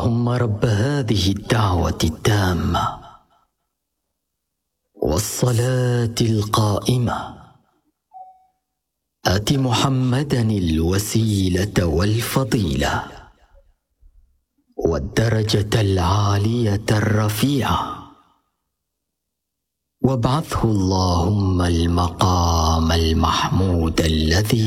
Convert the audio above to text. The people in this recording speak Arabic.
اللهم رب هذه الدعوة التامة والصلاة القائمة آت محمدا الوسيلة والفضيلة والدرجة العالية الرفيعة وابعثه اللهم المقام المحمود الذي